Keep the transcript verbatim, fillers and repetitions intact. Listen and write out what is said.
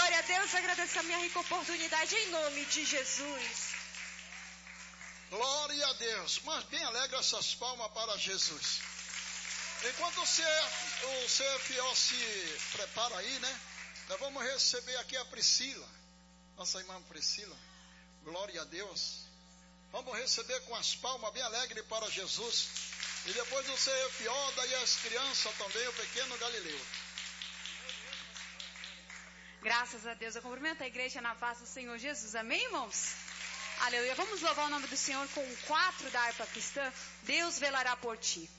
Glória a Deus, agradeço a minha rica oportunidade em nome de Jesus. Glória a Deus. Mas bem alegre essas palmas para Jesus. Enquanto o C F O se prepara aí, né? Nós vamos receber aqui a Priscila. Nossa irmã Priscila. Glória a Deus. Vamos receber com as palmas bem alegre para Jesus. E depois do C F O, daí as crianças também, o pequeno Galileu. Graças a Deus. Eu cumprimento a igreja na paz do Senhor Jesus. Amém, irmãos? Aleluia. Vamos louvar o nome do Senhor com o quatro da harpa cristã. Deus velará por ti.